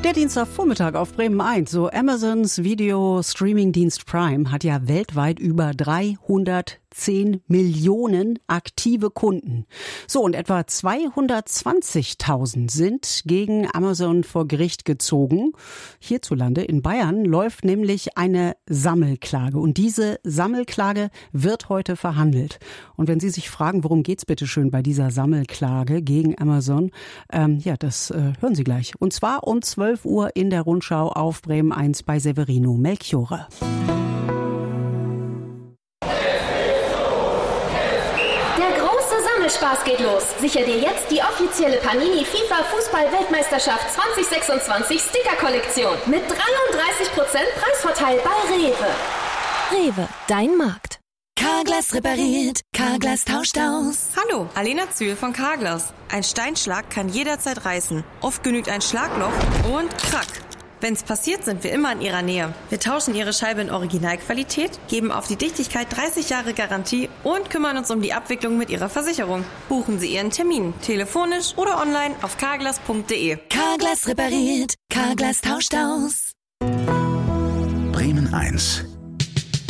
Der Dienstagvormittag auf Bremen 1. So, Amazons Video-Streaming-Dienst Prime hat ja weltweit über 310 Millionen aktive Kunden. So, und etwa 220.000 sind gegen Amazon vor Gericht gezogen. Hierzulande in Bayern läuft nämlich eine Sammelklage. Und diese Sammelklage wird heute verhandelt. Und wenn Sie sich fragen, worum geht's bitte schön bei dieser Sammelklage gegen Amazon, das hören Sie gleich. Und zwar um 12 Uhr in der Rundschau auf Bremen 1 bei Severino Melchiorre. Spaß geht los. Sicher dir jetzt die offizielle Panini FIFA Fußball-Weltmeisterschaft 2026 Sticker-Kollektion mit 33% Preisvorteil bei Rewe. Rewe, dein Markt. Carglass repariert, Carglass tauscht aus. Hallo, Alena Zühl von Carglass. Ein Steinschlag kann jederzeit reißen. Oft genügt ein Schlagloch und krack. Wenn's passiert, sind wir immer in Ihrer Nähe. Wir tauschen Ihre Scheibe in Originalqualität, geben auf die Dichtigkeit 30 Jahre Garantie und kümmern uns um die Abwicklung mit Ihrer Versicherung. Buchen Sie Ihren Termin, telefonisch oder online auf carglass.de. Carglass repariert, Carglass tauscht aus. Bremen 1